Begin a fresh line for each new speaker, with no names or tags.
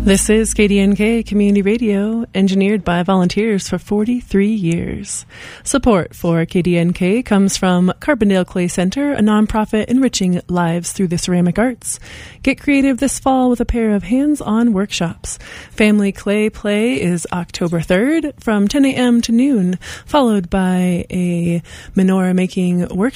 This is KDNK Community Radio, engineered by volunteers for 43 years. Support for KDNK comes from Carbondale Clay Center, a nonprofit enriching lives through the ceramic arts. Get creative this fall with a pair of hands-on workshops. Family Clay Play is October 3rd from 10 a.m. to noon, followed by a menorah making workshop